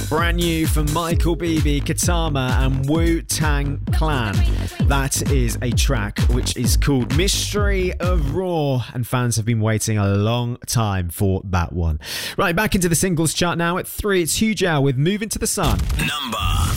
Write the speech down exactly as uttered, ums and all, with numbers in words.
Brand new from Michael Bibi, Katama and Wu-Tang Clan. That is a track which is called Mystery of Raw, and fans have been waiting a long time for that one. Right, back into the singles chart now at three. It's Hugel with Moving to the Sun. Number